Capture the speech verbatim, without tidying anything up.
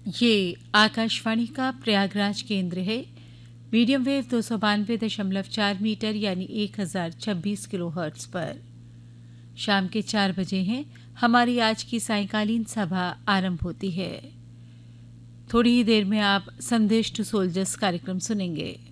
ये आकाशवाणी का प्रयागराज केंद्र है। मीडियम वेव दो सौ बानवे दशमलव चार मीटर यानी एक हजार छब्बीस किलो हर्ट्ज पर। शाम के चार बजे हैं। हमारी आज की सायंकालीन सभा आरंभ होती है। थोड़ी ही देर में आप संदेश टू सोल्जर्स कार्यक्रम सुनेंगे।